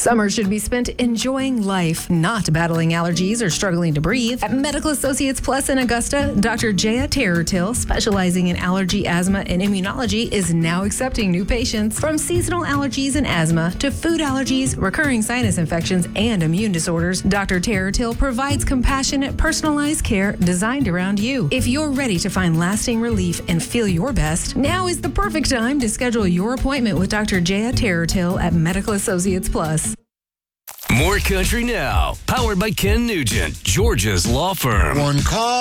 Summer should be spent enjoying life, not battling allergies or struggling to breathe. At Medical Associates Plus in Augusta, Dr. Jaya Terratil, specializing in allergy, asthma, and immunology, is now accepting new patients. From seasonal allergies and asthma to food allergies, recurring sinus infections, and immune disorders, Dr. Terratil provides compassionate, personalized care designed around you. If you're ready to find lasting relief and feel your best, now is the perfect time to schedule your appointment with Dr. Jaya Terratil at Medical Associates Plus. More Country Now, powered by Ken Nugent, Georgia's law firm. One call.